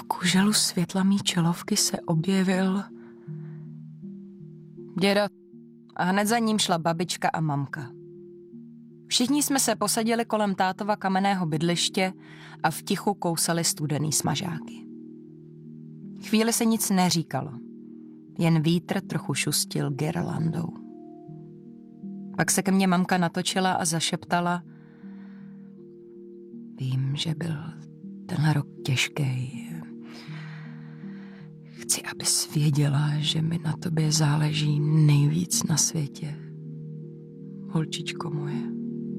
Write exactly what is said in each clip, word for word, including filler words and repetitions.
V kuželu světla mý čelovky se objevil děda a hned za ním šla babička a mamka. Všichni jsme se posadili kolem tátova kamenného bydliště a v tichu kousali studený smažáky. Chvíli se nic neříkalo, jen vítr trochu šustil girlandou. Pak se ke mně mamka natočila a zašeptala: Vím, že byl tenhle rok těžký. Chci, abys věděla, že mi na tobě záleží nejvíc na světě. Holčičko moje.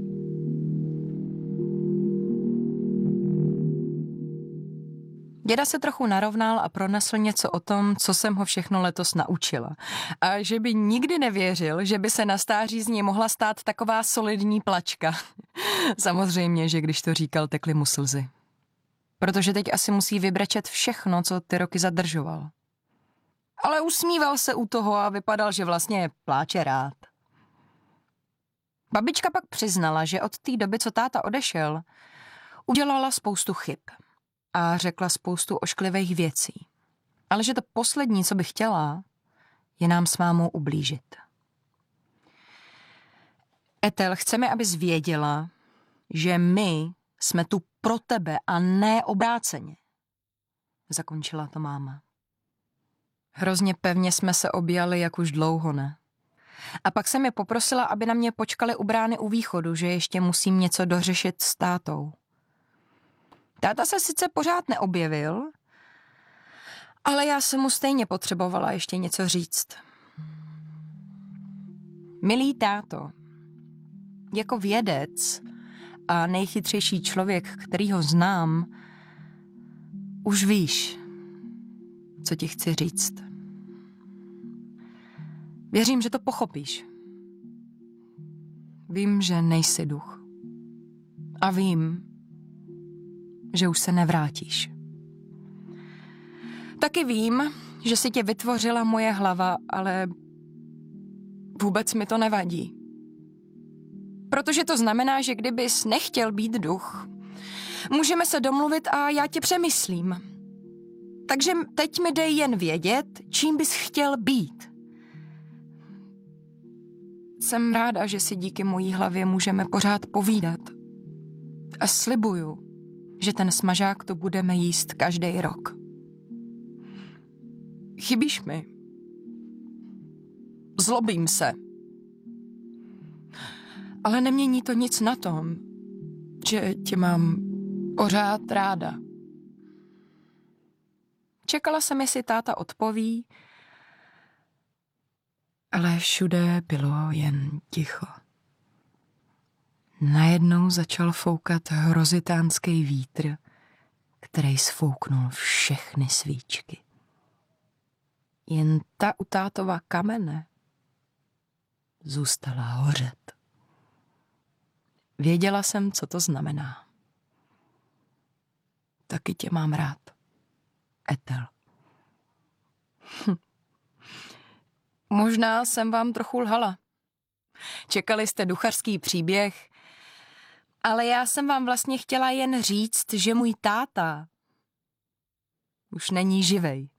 Děda se trochu narovnal a pronesl něco o tom, co jsem ho všechno letos naučila. A že by nikdy nevěřil, že by se na stáří z něj mohla stát taková solidní plačka. Samozřejmě, že když to říkal, tekly mu slzy. Protože teď asi musí vybrečet všechno, co ty roky zadržoval. Ale usmíval se u toho a vypadal, že vlastně pláče rád. Babička pak přiznala, že od té doby, co táta odešel, udělala spoustu chyb a řekla spoustu ošklivých věcí. Ale že to poslední, co by chtěla, je nám s mámou ublížit. Ethel, chceme, abys věděla, že my jsme tu pro tebe a ne obráceně. Zakončila to máma. Hrozně pevně jsme se objali, jak už dlouho ne. A pak jsem je poprosila, aby na mě počkali u brány u východu, že ještě musím něco dořešit s tátou. Táta se sice pořád neobjevil, ale já jsem mu stejně potřebovala ještě něco říct. Milý táto, jako vědec a nejchytřejší člověk, který ho znám, už víš, co ti chci říct. Věřím, že to pochopíš. Vím, že nejsi duch. A vím, že už se nevrátíš. Taky vím, že si tě vytvořila moje hlava, ale vůbec mi to nevadí. Protože to znamená, že kdybys nechtěl být duch, můžeme se domluvit a já tě přemyslím. Takže teď mi dej jen vědět, čím bys chtěl být. Jsem ráda, že si díky mojí hlavě můžeme pořád povídat. A slibuju, že ten smažák to budeme jíst každý rok. Chybíš mi. Zlobím se. Ale nemění to nic na tom, že tě mám pořád ráda. Čekala jsem, jestli táta odpoví, ale všude bylo jen ticho. Najednou začal foukat hrozitánský vítr, který sfouknul všechny svíčky. Jen ta u tátova kamene zůstala hořet. Věděla jsem, co to znamená. Taky tě mám rád, Ethel. Hm. Možná jsem vám trochu lhala. Čekali jste duchařský příběh, ale já jsem vám vlastně chtěla jen říct, že můj táta už není živej.